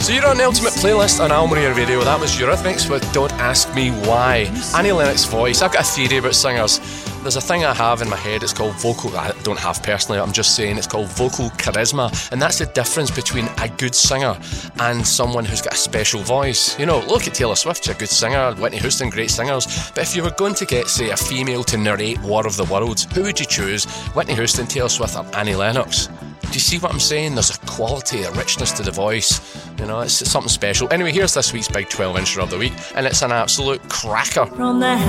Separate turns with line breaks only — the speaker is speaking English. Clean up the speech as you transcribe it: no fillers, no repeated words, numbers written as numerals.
So you're on the Ultimate Playlist on Almeria Radio. That was Eurythmics with Don't Ask Me Why. Annie Lennox's voice. I've got a theory about singers. There's a thing I have in my head, it's called vocal, I don't have personally, I'm just saying it's called vocal charisma, and that's the difference between a good singer and someone who's got a special voice. You know, look at Taylor Swift, she's a good singer, Whitney Houston, great singers, but if you were going to get, say, a female to narrate War of the Worlds, who would you choose? Whitney Houston, Taylor Swift or Annie Lennox? Do you see what I'm saying? There's a quality, a richness to the voice. You know, it's something special. Anyway, here's this week's Big 12-incher of the week, and it's an absolute cracker. From the